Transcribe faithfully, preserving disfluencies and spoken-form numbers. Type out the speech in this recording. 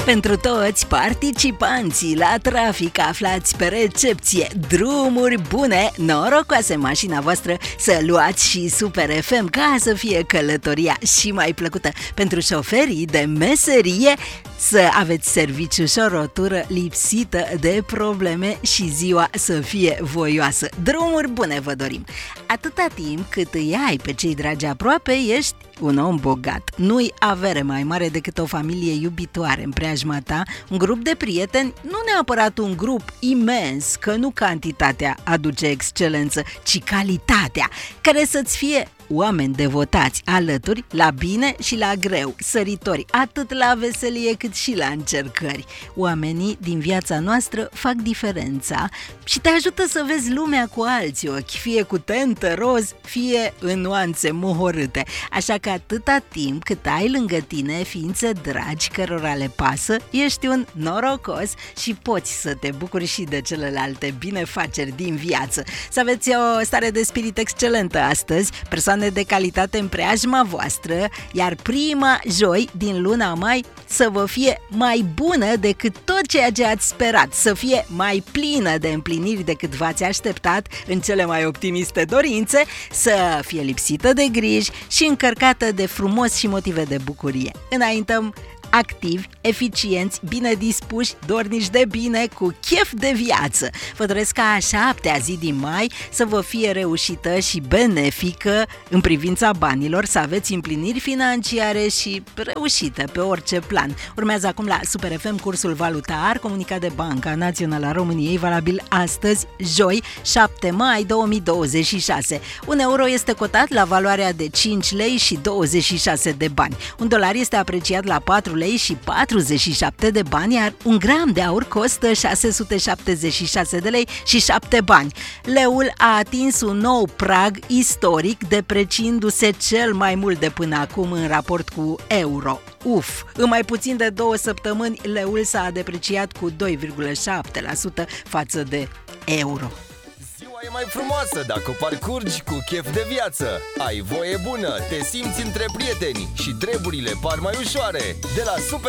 Pentru toți participanții la trafic aflați pe recepție, drumuri bune, norocoase mașina voastră să luați și Super F M ca să fie călătoria și mai plăcută. Pentru șoferii de meserie, să aveți serviciu și o rotură lipsită de probleme și ziua să fie voioasă. Drumuri bune vă dorim! Atâta timp cât îi ai pe cei dragi aproape, ești un om bogat. Nu-i avere mai mare decât o familie iubitoare în preajma ta, un grup de prieteni, nu neapărat un grup imens, că nu cantitatea aduce excelență, ci calitatea, care să-ți fie oameni devotați, alături, la bine și la greu, săritori, atât la veselie cât și la încercări. Oamenii din viața noastră fac diferența și te ajută să vezi lumea cu alți ochi, fie cu tentă roz, fie în nuanțe mohorâte. Așa că atâta timp cât ai lângă tine ființe dragi cărora le pasă, ești un norocos și poți să te bucuri și de celelalte binefaceri din viață. Să aveți o stare de spirit excelentă astăzi, persoane de calitate în preajma voastră, iar prima joi din luna mai să vă fie mai bună decât tot ceea ce ați sperat, să fie mai plină de împliniri decât v-ați așteptat în cele mai optimiste dorințe, să fie lipsită de griji și încărcată de frumos și motive de bucurie. Înaintăm activi, eficienți, bine dispuși, dornici de bine, cu chef de viață. Vă doresc ca a șaptea zi din mai să vă fie reușită și benefică în privința banilor, să aveți împliniri financiare și reușite pe orice plan. Urmează acum la Super F M cursul valutar comunicat de Banca Națională a României, valabil astăzi, joi, șapte mai două mii douăzeci și șase. Un euro este cotat la valoarea de cinci lei și douăzeci și șase de bani. Un dolar este apreciat la patru lei și patruzeci și șapte de bani, iar un gram de aur costă șase sute șaptezeci și șase de lei și șapte bani. Leul a atins un nou prag istoric, depreciindu-se cel mai mult de până acum în raport cu euro. Uf! În mai puțin de două săptămâni, leul s-a depreciat cu doi virgulă șapte la sută față de euro. E mai frumoasă dacă o parcurgi cu chef de viață. Ai voie bună, te simți între prieteni și treburile par mai ușoare. De la Super